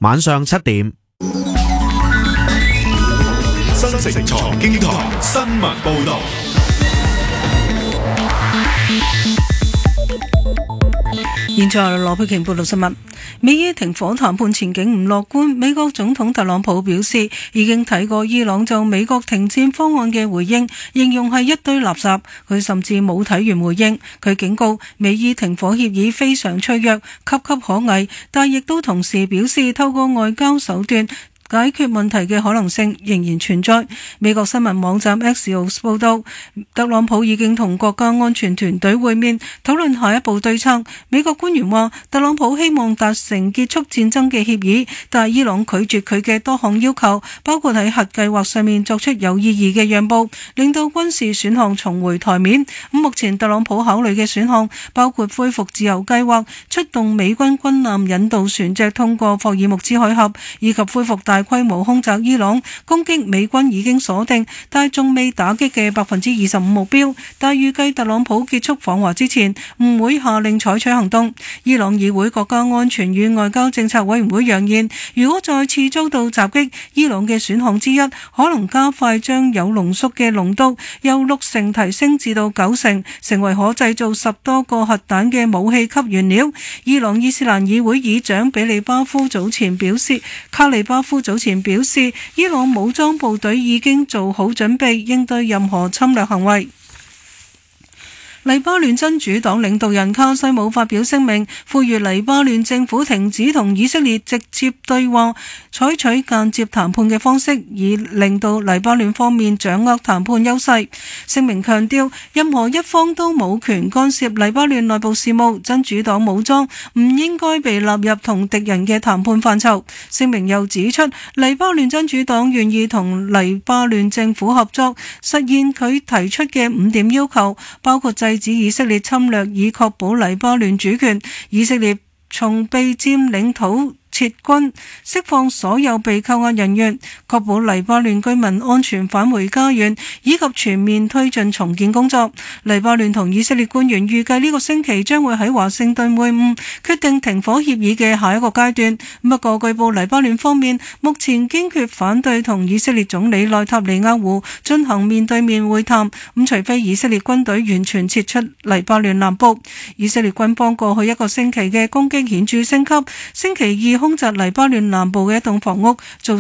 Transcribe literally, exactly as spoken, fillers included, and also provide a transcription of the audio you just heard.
晚上七點。 新城財經台新聞報道。 現在羅佩瓊報道新聞。美伊停火談判前景唔樂觀，美國總統特朗普表示已經睇過伊朗就美國停戰方案嘅回應，形容係一堆垃圾。佢甚至冇睇完回應。佢警告美伊停火協議非常脆弱，岌岌可危，但亦都同時表示透過外交手段解決問題嘅可能性仍然存在。美國新聞網站 Axios 報道，特朗普已經同國家安全團隊會面，討論下一步對策。美國官員話，特朗普希望達成結束戰爭嘅協議，但係伊朗拒絕佢嘅多項要求，包括喺核計劃上面作出有意義嘅讓步，令到軍事選項重回台面。目前特朗普考慮嘅選項包括恢復自由計劃、出動美軍軍艦引導船隻通過霍爾木茲海峽，以及恢復大規模空襲伊朗，攻擊美軍已經鎖定但係仲未打擊嘅百分之二十五目標，但預計特朗普結束訪華之前唔會下令採取行動。伊朗議會國家安全與外交政策委員會揚言，如果再次遭到襲擊，伊朗嘅選項之一可能加快將有濃縮嘅濃度由六成提升至到九成，成為可製造十多個核彈嘅武器級原料。伊朗伊斯蘭議會議長比利巴夫早前表示，卡利巴夫早前表示，伊朗武裝部隊已經做好準備應對任何侵略行為。黎巴嫩真主黨領導人卡西姆發表聲明，呼籲黎巴嫩政府停止同以色列直接對話，採取間接談判嘅方式，以令到黎巴嫩方面掌握談判優勢。聲明強調，任何一方都冇權干涉黎巴嫩內部事務，真主黨武裝唔應該被納入同敵人嘅談判範疇。聲明又指出，黎巴嫩真主黨願意同黎巴嫩政府合作，實現佢提出嘅五點要求，包括制止以色列侵略，以確保黎巴嫩主權；以色列從被佔領土撤軍，釋放所有被扣押人員，確保黎巴嫩居民安全返回家園，以及全面推進重建工作。黎巴嫩同以色列官員預計呢個星期將會喺華盛頓會晤，決定停火協議嘅下一個階段。不過據報黎巴嫩方面目前堅決反對同以色列總理內塔尼亞胡進行面對面會談，咁除非以色列軍隊完全撤出黎巴嫩南部。以色列軍方過去一個星期嘅攻擊顯著升級，星期二空襲黎巴嫩南部嘅一棟房屋，造